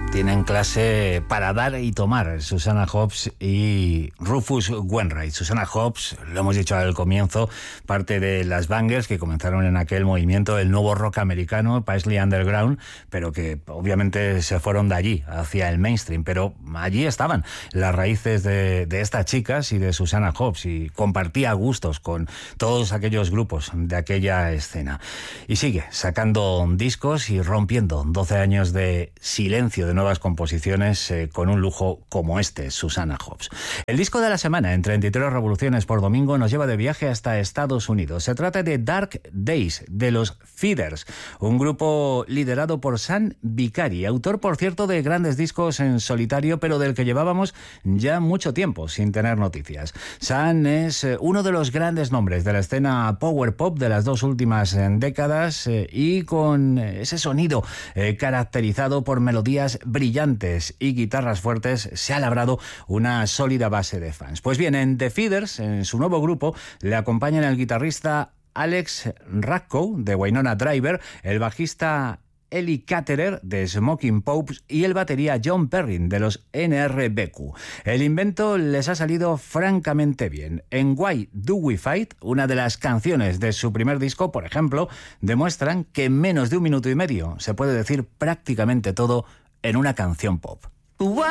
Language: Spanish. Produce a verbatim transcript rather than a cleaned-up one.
Tienen clase para dar y tomar, Susanna Hoffs y Rufus Wainwright. Susanna Hoffs, lo hemos dicho al comienzo, parte de las bangers que comenzaron en aquel movimiento, el nuevo rock americano, Paisley Underground, pero que obviamente se fueron de allí, hacia el mainstream. Pero allí estaban las raíces de, de estas chicas y de Susanna Hoffs, y compartía gustos con todos aquellos grupos de aquella escena. Y sigue sacando discos y rompiendo doce años de silencio, de nuevas composiciones, eh, con un lujo como este, Susanna Hoffs. El disco de la semana, en treinta y tres revoluciones por domingo, nos lleva de viaje hasta Estados Unidos. Se trata de Dark Days, de los Feeders, un grupo liderado por Sam Vicari, autor, por cierto, de grandes discos en solitario, pero del que llevábamos ya mucho tiempo sin tener noticias. Sam es eh, uno de los grandes nombres de la escena power pop de las dos últimas eh, décadas, eh, y con ese sonido eh, caracterizado por melodías brillantes y guitarras fuertes, se ha labrado una sólida base de fans. Pues bien, en The Feeders, en su nuevo grupo, le acompañan el guitarrista Alex Racco, de Winona Driver, el bajista Eli Caterer, de Smoking Popes, y el batería John Perrin, de los N R B Q. El invento les ha salido francamente bien. En Why Do We Fight, una de las canciones de su primer disco, por ejemplo, demuestran que en menos de un minuto y medio se puede decir prácticamente todo en una canción pop.